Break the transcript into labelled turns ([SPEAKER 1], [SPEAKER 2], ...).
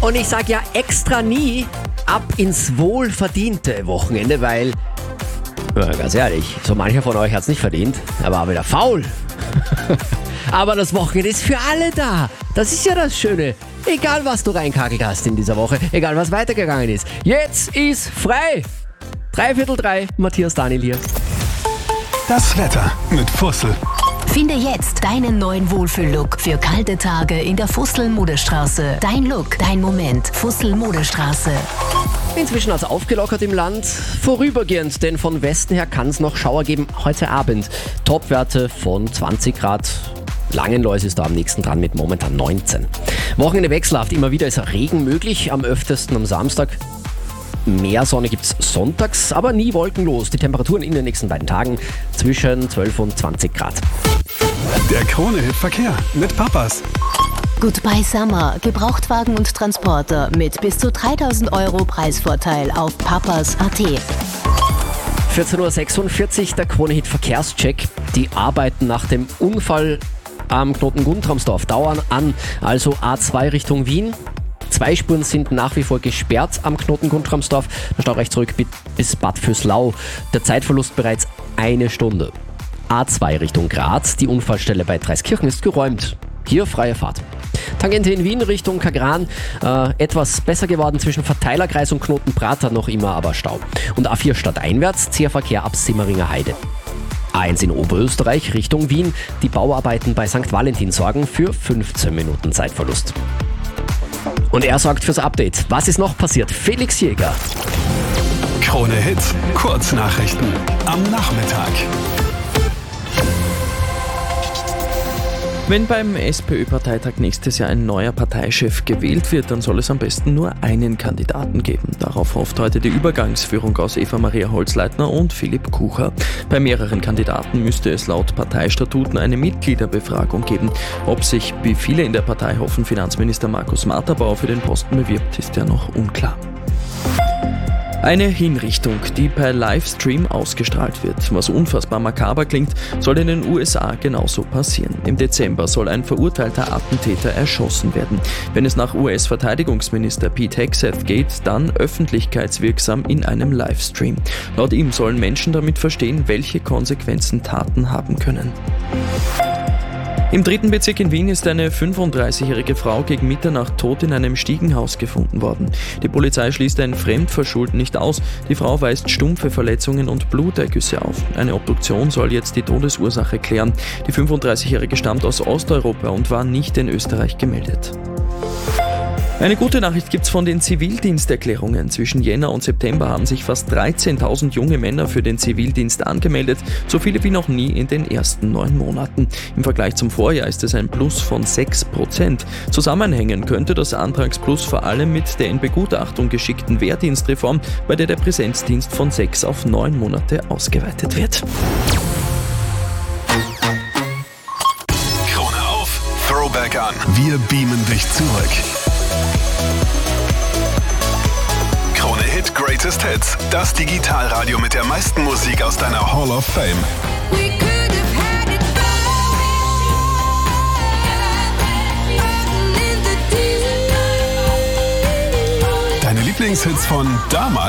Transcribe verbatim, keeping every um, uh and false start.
[SPEAKER 1] Und ich sage ja extra nie ab ins wohlverdiente Wochenende, weil, ja, ganz ehrlich, so mancher von euch hat es nicht verdient. Er war wieder faul. Aber das Wochenende ist für alle da. Das ist ja das Schöne. Egal, was du reinkakelt hast in dieser Woche, egal, was weitergegangen ist. Jetzt ist frei. Dreiviertel drei, Matthias Daniel hier.
[SPEAKER 2] Das Wetter mit Fussel.
[SPEAKER 3] Finde jetzt deinen neuen Wohlfühl-Look für kalte Tage in der Fussel-Modestraße. Dein Look, dein Moment. Fussel-Modestraße.
[SPEAKER 1] Inzwischen hat es aufgelockert im Land. Vorübergehend, denn von Westen her kann es noch Schauer geben heute Abend. Topwerte von zwanzig Grad. Langenlois ist da am nächsten dran mit momentan neunzehn. Wochenende wechselhaft, immer wieder ist Regen möglich, am öftesten am Samstag. Mehr Sonne gibt's sonntags, aber nie wolkenlos. Die Temperaturen in den nächsten beiden Tagen zwischen zwölf und zwanzig Grad.
[SPEAKER 2] Der Krone-Hit Verkehr mit Papas.
[SPEAKER 3] Goodbye Summer. Gebrauchtwagen und Transporter mit bis zu dreitausend Euro Preisvorteil auf papas punkt at.
[SPEAKER 1] vierzehn Uhr sechsundvierzig, der Krone-Hit Verkehrscheck. Die Arbeiten nach dem Unfall am Knoten Guntramsdorf dauern an, also A zwei Richtung Wien. Zwei Spuren sind nach wie vor gesperrt am Knoten Guntramsdorf. Der Stau rechts zurück bis Bad Vöslau. Der Zeitverlust bereits eine Stunde. A zwei Richtung Graz. Die Unfallstelle bei Dreiskirchen ist geräumt. Hier freie Fahrt. Tangente in Wien Richtung Kagran. Äh, etwas besser geworden zwischen Verteilerkreis und Knoten Prater, noch immer aber Stau. Und A vier stadteinwärts, Zierverkehr ab Simmeringer Heide. A eins in Oberösterreich Richtung Wien. Die Bauarbeiten bei Sankt Valentin sorgen für fünfzehn Minuten Zeitverlust. Und er sorgt fürs Update. Was ist noch passiert? Felix Jäger.
[SPEAKER 2] Krone-Hit Kurznachrichten am Nachmittag.
[SPEAKER 4] Wenn beim SPÖ-Parteitag nächstes Jahr ein neuer Parteichef gewählt wird, dann soll es am besten nur einen Kandidaten geben. Darauf hofft heute die Übergangsführung aus Eva-Maria Holzleitner und Philipp Kucher. Bei mehreren Kandidaten müsste es laut Parteistatuten eine Mitgliederbefragung geben. Ob sich, wie viele in der Partei hoffen, Finanzminister Markus Matterbauer für den Posten bewirbt, ist ja noch unklar. Eine Hinrichtung, die per Livestream ausgestrahlt wird. Was unfassbar makaber klingt, soll in den U S A genauso passieren. Im Dezember soll ein verurteilter Attentäter erschossen werden. Wenn es nach U S-Verteidigungsminister Pete Hegseth geht, dann öffentlichkeitswirksam in einem Livestream. Laut ihm sollen Menschen damit verstehen, welche Konsequenzen Taten haben können. Im dritten Bezirk in Wien ist eine fünfunddreißigjährige Frau gegen Mitternacht tot in einem Stiegenhaus gefunden worden. Die Polizei schließt ein Fremdverschulden nicht aus. Die Frau weist stumpfe Verletzungen und Blutergüsse auf. Eine Obduktion soll jetzt die Todesursache klären. Die fünfunddreißigjährige stammt aus Osteuropa und war nicht in Österreich gemeldet. Eine gute Nachricht gibt's von den Zivildiensterklärungen. Zwischen Jänner und September haben sich fast dreizehntausend junge Männer für den Zivildienst angemeldet, so viele wie noch nie in den ersten neun Monaten. Im Vergleich zum Vorjahr ist es ein Plus von sechs Prozent. Zusammenhängen könnte das Antragsplus vor allem mit der in Begutachtung geschickten Wehrdienstreform, bei der der Präsenzdienst von sechs auf neun Monate ausgeweitet wird.
[SPEAKER 2] Krone auf, Throwback an. Wir beamen dich zurück. Krone-Hit Greatest Hits, das Digitalradio mit der meisten Musik aus deiner Hall of Fame. Deine Lieblingshits von damals.